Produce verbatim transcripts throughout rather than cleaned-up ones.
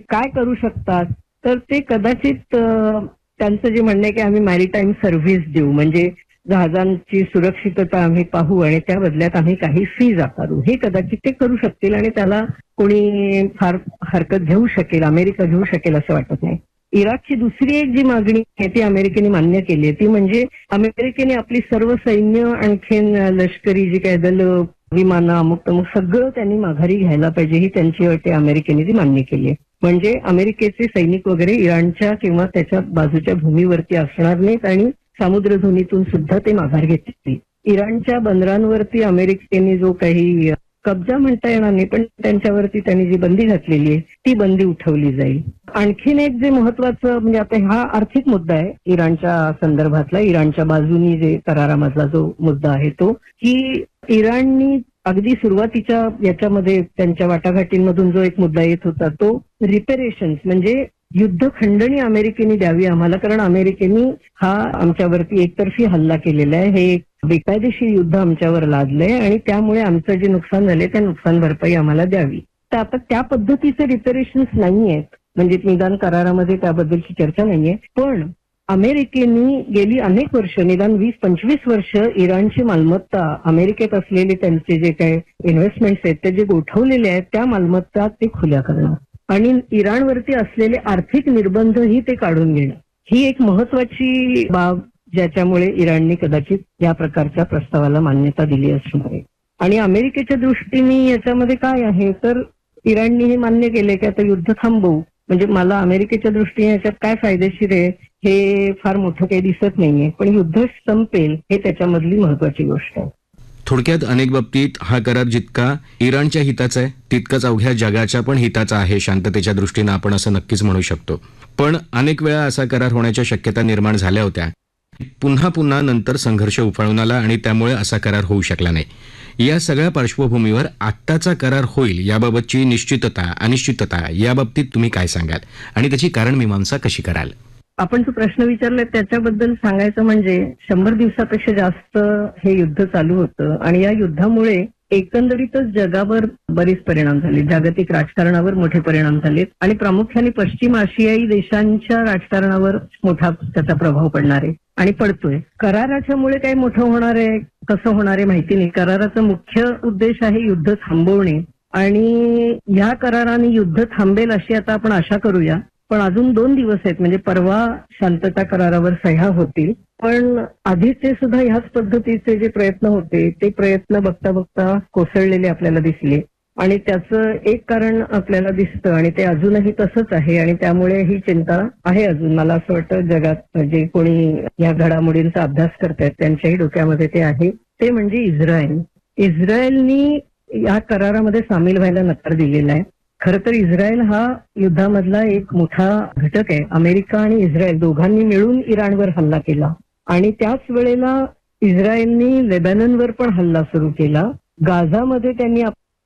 काय करू शकतात, तर ते कदाचित अ, त्यांचं जे म्हणणं आहे की आम्ही मॅरीटाईम सर्व्हिस देऊ, म्हणजे जहाजांची सुरक्षितता आम्ही पाहू आणि त्या बदल्यात आम्ही काही फीज आकारू. हे कदाचित ते करू शकतील आणि त्याला कोणी फार हरकत घेऊ शकेल, अमेरिका घेऊ शकेल असं वाटत नाही. इराकची दुसरी एक जी मागणी आहे ती अमेरिकेने मान्य केली आहे, ती म्हणजे अमेरिकेने आपली सर्व सैन्य, आणखीन लष्करी जी काय दल, विमानं, अमुक तमुक सगळं त्यांनी माघारी घ्यायला पाहिजे, ही त्यांची अट आहे. अमेरिकेने ती मान्य केली आहे. म्हणजे अमेरिकेचे सैनिक वगैरे इराणच्या किंवा त्याच्या बाजूच्या भूमीवरती असणार नाहीत आणि समुद्रधुनीतून सुद्धा ते माघार घेतील. इराणच्या बंदरांवरती अमेरिकेने जो काही कब्जा म्हणता येणार नाही, पण त्यांच्यावरती त्यांनी जी बंदी घातलेली आहे ती बंदी उठवली जाईल. आणखीन एक जे महत्वाचं म्हणजे आता हा आर्थिक मुद्दा आहे इराणच्या संदर्भातला, इराणच्या बाजूनी जे करारामधला जो मुद्दा आहे तो, की इराणनी अगदी सुरुवातीच्या याच्यामध्ये त्यांच्या वाटाघाटींमधून जो एक मुद्दा येत होता तो रिपेरेशन्स म्हणजे युद्ध खंडणी अमेरिकेने द्यावी आम्हाला, कारण अमेरिकेने हा आमच्यावरती एकतर्फी हल्ला केलेला आहे, हे एक बेकायदेशीर युद्ध आमच्यावर लादलंय आणि त्यामुळे आमचं जे नुकसान झाले त्या नुकसान भरपाई आम्हाला द्यावी. तर आता त्या पद्धतीचे रिपेरेशन्स नाही आहेत, म्हणजे निदान करारामध्ये त्याबद्दलची चर्चा नाहीये. पण अमेरिकेने गेली अनेक वर्ष, निदान वीस पंचवीस वर्ष इराणची मालमत्ता, अमेरिकेत असलेले त्यांचे जे काही इन्व्हेस्टमेंट्स आहेत ते जे गोठवलेले आहेत त्या मालमत्ता ते खुल्या करणं आणि इराणवरती असलेले आर्थिक निर्बंधही ते काढून घेणं, ही एक महत्वाची बाब ज्याच्यामुळे इराणने कदाचित या प्रकारच्या प्रस्तावाला मान्यता दिली असणार आहे. आणि अमेरिकेच्या दृष्टीने याच्यामध्ये काय आहे, तर इराणने हे मान्य केले की आता युद्ध थांबवू, म्हणजे मला अमेरिकेच्या दृष्टीने याच्यात काय फायदेशीर आहे हे फार मोठं काही दिसत नाहीये, पण युद्ध संपेल हे त्याच्यामधली महत्वाची गोष्ट आहे. थोडक्यात अनेक बाबतीत हा करार जितका इराणच्या हिताचा आहे तितकाच अवघ्या जगाच्या पण हिताचा आहे शांततेच्या दृष्टीनं, आपण असं नक्कीच म्हणू शकतो. पण अनेक वेळा असा करार होण्याच्या शक्यता निर्माण झाल्या होत्या, पुन्हा पुन्हा नंतर संघर्ष उफाळून आला आणि त्यामुळे असा करार होऊ शकला नाही. या सगळ्या पार्श्वभूमीवर आत्ताचा करार होईल याबाबतची निश्चितता अनिश्चितता याबाबतीत तुम्ही काय सांगाल आणि त्याची कारणमीमांसा कशी कराल? आपण जो प्रश्न विचारलाय त्याच्याबद्दल सांगायचं म्हणजे शंभर दिवसापेक्षा जास्त हे युद्ध चालू होतं आणि या युद्धामुळे एकंदरीतच जगावर बरेच परिणाम झाले, जागतिक राजकारणावर मोठे परिणाम झालेत आणि प्रामुख्याने पश्चिम आशियाई देशांच्या राजकारणावर मोठा त्याचा प्रभाव पडणार आहे आणि पडतोय. कराराच्यामुळे काय मोठं होणार आहे, कसं होणार आहे माहिती नाही. कराराचा मुख्य उद्देश आहे युद्ध थांबवणे आणि ह्या कराराने युद्ध थांबेल अशी आता आपण आशा करूया. पण अजून दोन दिवस आहेत, म्हणजे परवा शांतता करारावर सह्या होतील, पण आधीचे सुद्धा ह्याच पद्धतीचे जे प्रयत्न होते ते प्रयत्न बघता बघता कोसळलेले आपल्याला दिसले आणि त्याचं एक कारण आपल्याला दिसतं आणि ते अजूनही तसंच आहे आणि त्यामुळे ही चिंता आहे अजून. मला असं वाटतं जगात जे कोणी या घडामोडींचा अभ्यास करतायत त्यांच्याही डोक्यामध्ये ते आहे, ते म्हणजे इस्रायल. इस्रायलनी या करारामध्ये सामील व्हायला नकार दिलेला आहे. खरं तर इस्रायल हा युद्धामधला एक मोठा घटक आहे. अमेरिका आणि इस्रायल दोघांनी मिळून इराणवर हल्ला केला आणि त्याच वेळेला इस्रायलनी लेबननवर पण हल्ला सुरू केला. गाझामध्ये त्यांनी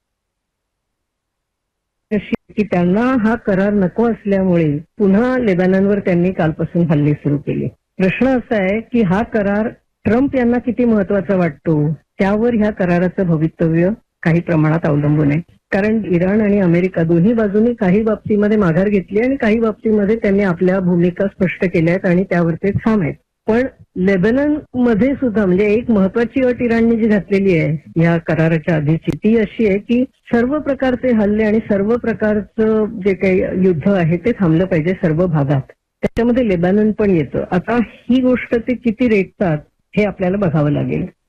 की त्यांना हा करार नको असल्यामुळे पुन्हा लेबननवर त्यांनी कालपासून हल्ले सुरू केले. प्रश्न असा आहे की हा करार ट्रम्प यांना किती महत्वाचा वाटतो त्यावर ह्या कराराचं भवितव्य काही प्रमाणात अवलंबून आहे. कारण इराण आणि अमेरिका दोन्ही बाजूनी काही बाबतीमध्ये माघार घेतली आणि काही बाबतीमध्ये त्यांनी आपल्या भूमिका स्पष्ट केल्या आहेत आणि त्यावर ते ठाम आहेत. पण लेबनन मध्ये सुद्धा म्हणजे एक महत्वाची अट इराणने जी घातलेली आहे या कराराच्या आधीची ती अशी आहे की सर्व प्रकारचे हल्ले आणि सर्व प्रकारचं जे काही युद्ध आहे ते थांबलं पाहिजे सर्व भागात, त्याच्यामध्ये लेबनन पण येतं. आता ही गोष्ट ते किती रेटतात हे आपल्याला बघावं लागेल.